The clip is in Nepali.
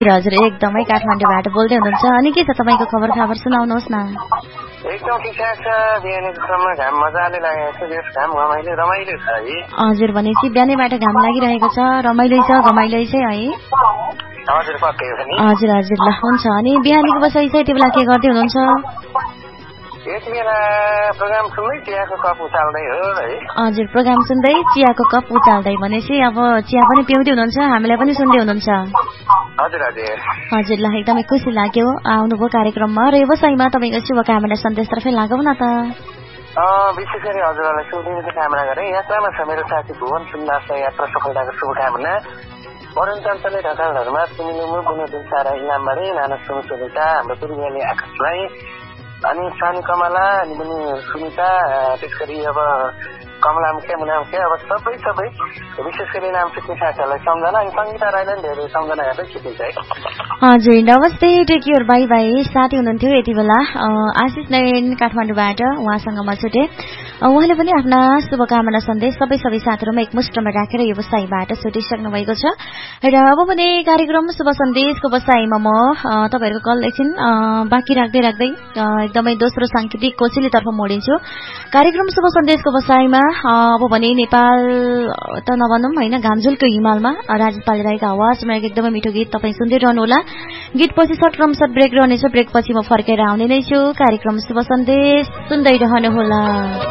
हजुर एकदमै काठमाडौँबाट बोल्दै हुनुहुन्छ अनि के छ तपाईँको खबर सुनाउनुहोस् न। एकदम ठिकठाक छ। बिहानको क्रममा घाम मजाले लागेको छ। घाम रमाइलो छ है। हजुर भनेपछि बिहानैबाट घाम लागिरहेको छ, रमाइलो छ है। हजुर पक्कै हो नि। हजुर ल हुन्छ। अनि बिहानीको बसाइ चाहिँ यति बेला के गर्दै हुनुहुन्छ? यति बेला प्रोग्राम सुन्दै चियाको कप उचाल्दै हो है। हजुर प्रोग्राम सुन्दै चियाको कप उचाल्दै भनेपछि अब चिया पनि पिउँदै हुनुहुन्छ, हामीलाई पनि सुन्दै हुनुहुन्छ। हजुर ल एकदमै खुसी लाग्यो आउनुभयो कार्यक्रममा र व्यवसायमा तपाईँको शुभकामना सन्देशतर्फै लागौँ न त। विशेष गरी हजुरहरूलाई शुभदिनको कामना गरेँ। यात्रामा छ मेरो साथी भुवन सुन्दासलाई यात्रा सफलताको शुभकामना। वरुण चञ्चले ढकालहरूमा सुनिलुमु बुनुदिन सारा इलामबारी नाना सुनु सुनिता हाम्रो पूर्वीले आकाशलाई अनि सानी कमला अनि पनि सुनिता त्यस गरी अब कमला मुखे मुना मुखे अब सबै विशेष गरी नाम सिक्ने साथीहरूलाई सम्झना अनि सङ्गीता राईलाई धेरै सम्झना गर्दै छुट्टिन्छ है। हजुर नमस्ते टेक केयर बाई बाई। साथी हुनुहुन्थ्यो यति बेला आशिष नयन काठमाडौँबाट, उहाँसँग म छुटेँ। उहाँले पनि आफ्ना शुभकामना सन्देश सबै साथीहरूमा एकमुष्टमा राखेर व्यवसायबाट छुटिसक्नु भएको छ र अब भने कार्यक्रम शुभ सन्देशको बसाइमा म तपाईँहरूको कल एकछिन बाँकी राख्दै एकदमै दोस्रो साङ्गीतिक कोसेलीतर्फ मोडिन्छु। कार्यक्रम शुभ सन्देशको बसाइमा अब भने नेपाल त नभनौँ होइन, घामझुलको हिमालमा राजेश पालिरहेको आवाजमा एकदमै मिठो गीत तपाईँ सुन्दै रहनुहोला। गीतपछि सर्ट ब्रेक रहनेछ, ब्रेकपछि म फर्केर आउने नै छु। कार्यक्रम शुभ सन्देश सुन्दै रहनुहोला।